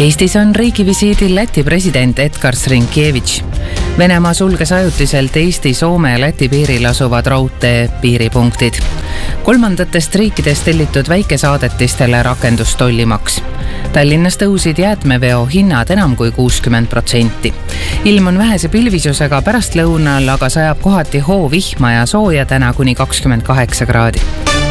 Eestis on riigivisiidil Läti president Edgars Rinkēvič. Venemaa sulges ajutiselt Eesti, Soome ja Läti piiril asuvad raudtee piiripunktid. Kolmandatest riikidest tellitud väikesaadetistele rakendus tollimaks. Tallinnas tõusid jäätmeveo hinnad enam kui 60%. Ilm on vähese pilvisusega pärastlõunal, aga sajab kohati hoovihma ja sooja täna kuni 28 kraadi.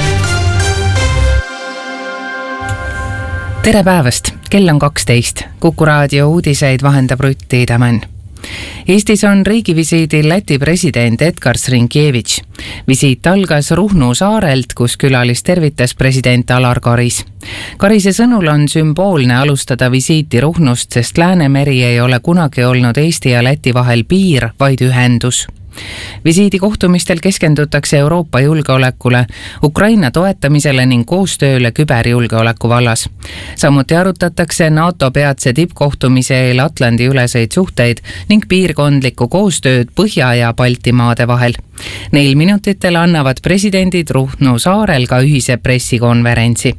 Tere päevast! Kell on 12. Kuku raadio uudiseid vahendab Rutti Tämän. Eestis on riigivisiidil Läti president Edgars Rinkēvič. Visiit algas Ruhnu saarelt, kus külalist tervitas president Alar Karis. Karise sõnul on sümboolne alustada visiiti Ruhnust, sest Läänemeri ei ole kunagi olnud Eesti ja Läti vahel piir, vaid ühendus. Visiidi kohtumistel keskendutakse Euroopa julgeolekule, Ukraina toetamisele ning koostööle küberjulgeoleku vallas. Samuti arutatakse NATO peatse tippkohtumise eel Atlandi üleseid suhteid ning piirkondlikku koostööd Põhja- ja Baltimaade vahel. Neil minutitel annavad presidendid Ruhnu saarel ka ühise pressikonverentsi.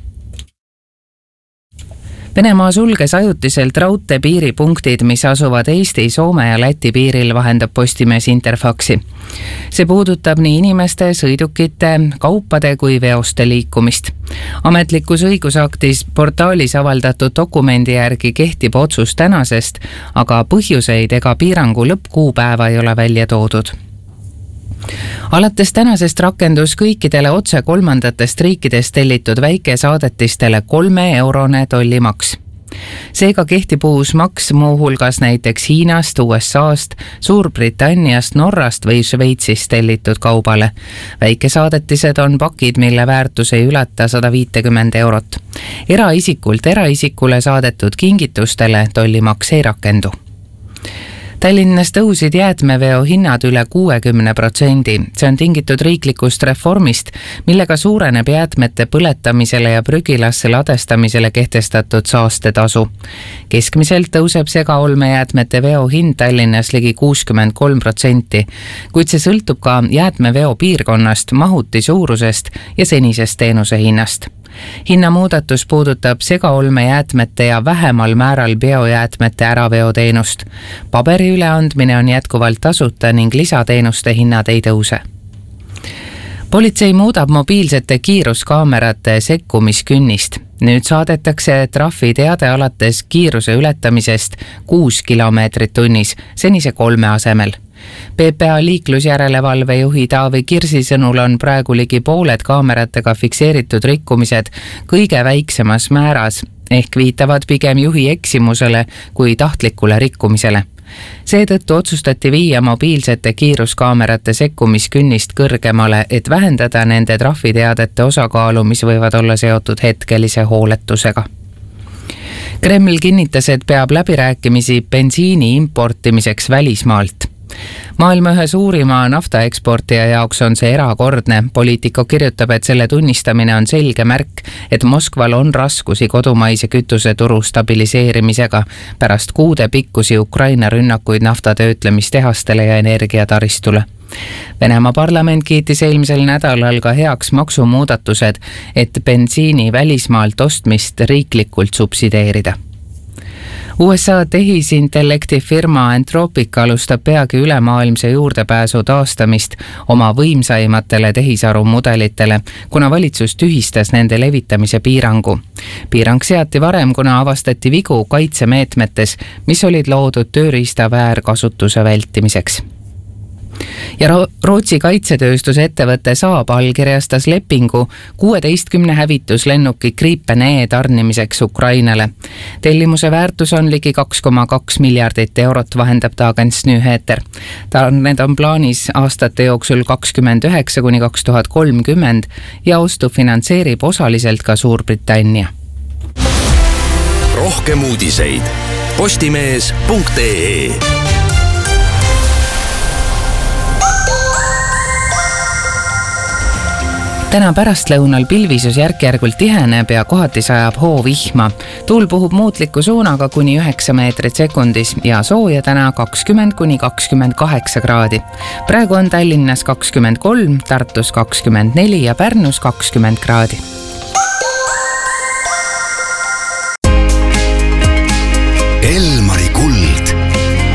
Venemaa sulges ajutiselt raudtee piiripunktid, mis asuvad Eesti, Soome ja Läti piiril, vahendab Postimees Interfaxi. See puudutab nii inimeste, sõidukite, kaupade kui veoste liikumist. Ametlikus õigusaktis portaalis avaldatud dokumendi järgi kehtib otsus tänasest, aga põhjuseid ega piirangu lõppkuupäeva ei ole välja toodud. Alates tänasest rakendus kõikidele otse kolmandatest riikidest tellitud väikesaadetistele 3-eurone tollimaks. Seega kehtib uus maks muuhulgas näiteks Hiinast, USAst, Suurbritanniast, Norrast või Šveitsist tellitud kaubale. Väikesaadetised on pakid, mille väärtus ei ületa 150 eurot. Eraisikult eraisikule saadetud kingitustele tollimaks ei rakendu. Tallinnas tõusid jäätmeveo hinnad üle 60%. See on tingitud riiklikust reformist, millega suureneb jäätmete põletamisele ja prügilasse ladestamisele kehtestatud saastetasu. Keskmiselt tõuseb segaolmejäätmete veo hind Tallinnas ligi 63%, kuid see sõltub ka jäätmeveo piirkonnast, mahuti suurusest ja senisest teenuse hinnast. Hinnamuudatus puudutab segaolmejäätmete ja vähemal määral biojäätmete äraveoteenust. Paberi üleandmine on jätkuvalt tasuta ning lisateenuste hinnad ei tõuse. Politsei muudab mobiilsete kiiruskaamerate sekkumiskünnist. Nüüd saadetakse trahviteade alates kiiruse ületamisest 6 kilomeetrit tunnis, senise 3 asemel. PPA liiklusjärelevalve juhi Taavi Kirsi sõnul on praegu ligi pooled kaameratega fikseeritud rikkumised kõige väiksemas määras, ehk viitavad pigem juhi eksimusele kui tahtlikule rikkumisele. Seetõttu otsustati viia mobiilsete kiiruskaamerate sekkumiskünnist kõrgemale, et vähendada nende trahviteadete osakaalu, mis võivad olla seotud hetkelise hooletusega. Kreml kinnitas, et peab läbirääkimisi bensiini importimiseks välismaalt. Maailma ühe suurima naftaeksportija jaoks on see erakordne. Politico kirjutab, et selle tunnistamine on selge märk, et Moskval on raskusi kodumaise kütuseturu stabiliseerimisega pärast kuude pikkusi Ukraina rünnakuid naftatöötlemistehastele ja energiataristule. Venemaa parlament kiitis eelmisel nädalal ka heaks maksumuudatused, et bensiini välismaalt ostmist riiklikult subsideerida. USA tehisintellekti firma Anthropic alustab peagi ülemaailmse juurdepääsu taastamist oma võimsaimatele tehisarumudelitele, kuna valitsus tühistas nende levitamise piirangu. Piirang seati varem, kuna avastati vigu kaitsemeetmetes, mis olid loodud tööriista väärkasutuse vältimiseks. Ja Rootsi kaitsetööstuse ettevõte Saab allkirjastas lepingu 16 hävituslennuki Gripen E tarnimiseks Ukrainale. Tellimuse väärtus on ligi 2,2 miljardit eurot, vahendab Dagens Nyheter. Need on plaanis aastate jooksul 29–2030 ja ostu finantseerib osaliselt ka Suurbritannia. Rohkem uudiseid postimees.ee. Täna pärastlõunal pilvisus järk-järgult tiheneb ja kohati sajab hoovihma. Tuul puhub muutliku suunaga kuni 9 meetrit sekundis ja sooja täna 20–28 kraadi. Praegu on Tallinnas 23, Tartus 24 ja Pärnus 20 kraadi.